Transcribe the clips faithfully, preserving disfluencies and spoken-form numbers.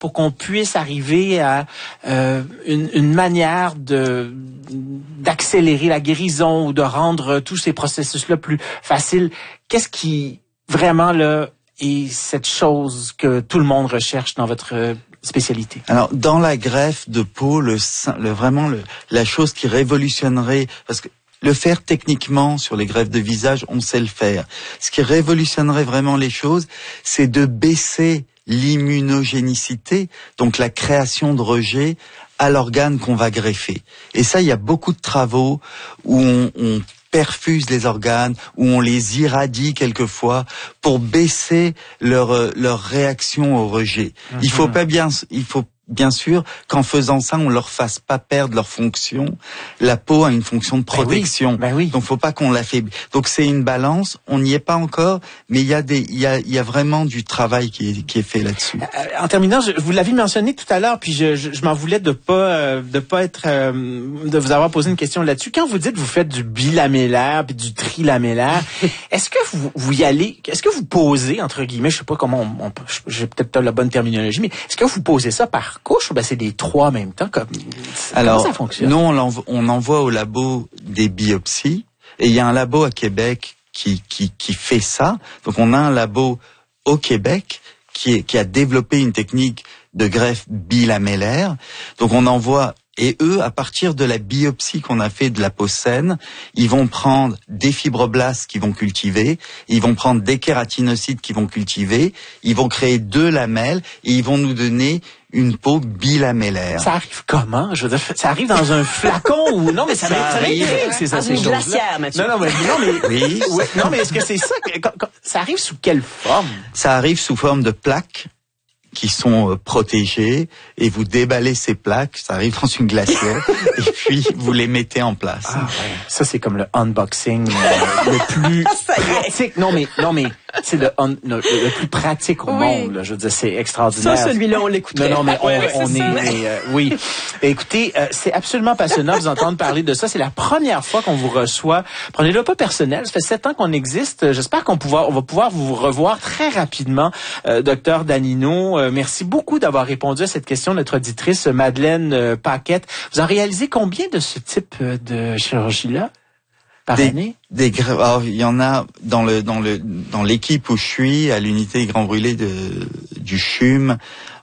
pour qu'on puisse arriver à euh, une, une manière de d'accélérer la guérison ou de rendre tous ces processus-là plus faciles? Qu'est-ce qui vraiment là est cette chose que tout le monde recherche dans votre spécialité? Alors, dans la greffe de peau, le, le vraiment le, la chose qui révolutionnerait, parce que le faire techniquement sur les greffes de visage, on sait le faire. Ce qui révolutionnerait vraiment les choses, c'est de baisser l'immunogénicité, donc la création de rejet à l'organe qu'on va greffer. Et ça, il y a beaucoup de travaux où on, on perfuse les organes, où on les irradie quelquefois pour baisser leur leur réaction au rejet. Mm-hmm. Il faut pas bien, il faut bien sûr qu'en faisant ça, on leur fasse pas perdre leur fonction. La peau a une fonction de protection, ben oui, ben oui. donc faut pas qu'on l'affaiblit. Donc c'est une balance. On n'y est pas encore, mais il y a des, il y a, il y a vraiment du travail qui est qui est fait là-dessus. Euh, en terminant, je, vous l'avez mentionné tout à l'heure, puis je, je, je m'en voulais de pas euh, de pas être euh, de vous avoir posé une question là-dessus. Quand vous dites que vous faites du bilamellaire puis du trilamellaire, est-ce que vous vous y allez, est-ce que vous posez entre guillemets, je sais pas comment, on, on, j'ai peut-être pas la bonne terminologie, mais est-ce que vous posez ça par couche ou ben c'est les trois en même temps? Comme, Alors, comment ça fonctionne? Nous, on, l'envo- on envoie au labo des biopsies et il y a un labo à Québec qui, qui, qui fait ça. Donc, on a un labo au Québec qui, est, qui a développé une technique de greffe bilamellaire. Donc, on envoie... Et eux, à partir de la biopsie qu'on a fait de la peau saine, ils vont prendre des fibroblastes qu'ils vont cultiver, ils vont prendre des kératinocytes qu'ils vont cultiver, ils vont créer deux lamelles et ils vont nous donner une peau bilamellaire. Ça arrive comment? Je veux dire, ça arrive dans un flacon ou non? Mais ça, ça arrive. C'est ça, dans ces une choses-là. glacière, Mathieu. Non, non, mais, non, mais Oui. ouais, non, mais est-ce que c'est ça? Que, quand, quand, ça arrive sous quelle forme? Ça arrive sous forme de plaques qui sont euh, protégées et vous déballez ces plaques, ça arrive dans une glacière et puis vous les mettez en place. Ah ouais, ça c'est comme le unboxing euh, le plus pratique. Non mais non mais c'est le, un, le, le plus pratique au oui. monde. Là. Je veux dire, c'est extraordinaire. Ça, celui-là, on l'écoutait. Non, non, mais on, ouais, on c'est est, mais, euh, oui. Écoutez, euh, c'est absolument passionnant de vous entendre parler de ça. C'est la première fois qu'on vous reçoit. Prenez-le pas personnel. Ça fait sept ans qu'on existe. J'espère qu'on pouvoir, on va pouvoir vous revoir très rapidement, euh, docteur Danino. Euh, merci beaucoup d'avoir répondu à cette question de notre auditrice Madeleine euh, Paquette. Vous en réalisez combien de ce type de chirurgie-là? Par des, année? Des greffes. Alors, il y en a dans le dans le dans l'équipe où je suis à l'unité des Grands Brûlés de du C H U M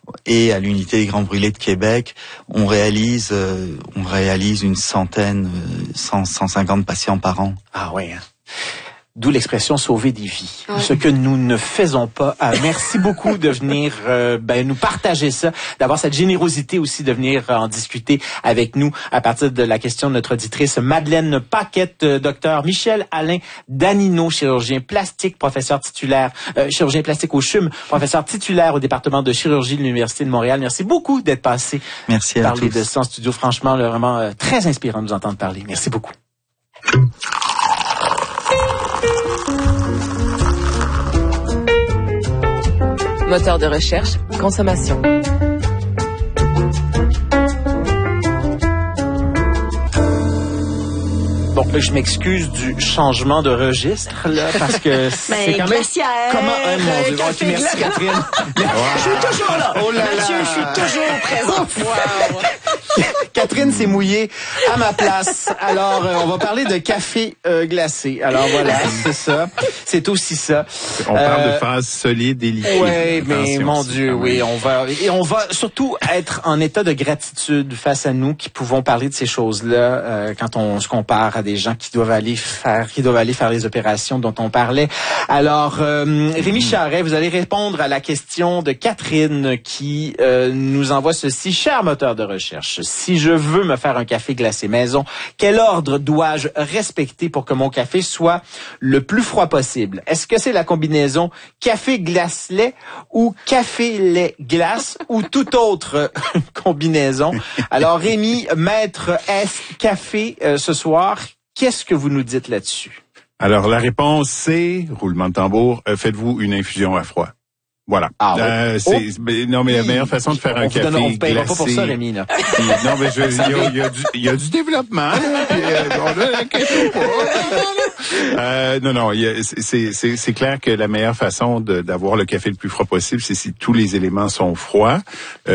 et à l'unité des Grands Brûlés de Québec, on réalise euh, on réalise une centaine, euh, cent cent cinquante patients par an. Ah ouais. Hein. D'où l'expression sauver des vies. Ouais. Ce que nous ne faisons pas. Ah, merci beaucoup de venir euh, ben, nous partager ça, d'avoir cette générosité aussi de venir euh, en discuter avec nous à partir de la question de notre auditrice Madeleine Paquette, euh, docteur Michel-Alain Danino, chirurgien plastique, professeur titulaire, euh, chirurgien plastique au C H U M, professeur titulaire au département de chirurgie de l'Université de Montréal. Merci beaucoup d'être passé Merci à parler tous. de ça en studio. Franchement, là, vraiment euh, très inspirant de nous entendre parler. Merci beaucoup. Moteur de recherche, consommation. Bon, là, je m'excuse du changement de registre, là, parce que c'est quand même... glaciaire, Comment... Oh, mon Dieu. café Ok, merci, glaciaire. Catherine. Je suis toujours là. Oh là là. Mathieu, je suis toujours présent. Wow. Catherine s'est mouillée à ma place. Alors, euh, on va parler de café euh, glacé. Alors voilà, c'est ça. C'est aussi ça. On parle Euh, de phase solide et liquide. Oui, mais Attention, mon c'est Dieu, quand oui, même- on va et on va surtout être en état de gratitude face à nous qui pouvons parler de ces choses-là euh, quand on se compare à des gens qui doivent aller faire, qui doivent aller faire les opérations dont on parlait. Alors, euh, Rémi Charret, vous allez répondre à la question de Catherine qui euh, nous envoie ceci. Cher moteur de recherche, si je veux me faire un café glacé maison, quel ordre dois-je respecter pour que mon café soit le plus froid possible? Est-ce que c'est la combinaison café glace lait ou café lait glace ou toute autre combinaison? Alors Rémi, maître S café euh, ce soir, qu'est-ce que vous nous dites là-dessus? Alors, la réponse, c'est, roulement de tambour, euh, faites-vous une infusion à froid. Voilà. Ah ouais. Euh, c'est, Oh. mais, non, mais la meilleure façon de faire on un vous café donne, on vous payera glacé... pas pour ça, Rémi, là. Puis, non, mais je, il y a, il y a du, il y a du développement, là, puis, euh, on a la question pas. Euh, non, non, il y a, c'est, c'est, c'est clair que la meilleure façon de, d'avoir le café le plus froid possible, c'est si tous les éléments sont froids. Euh,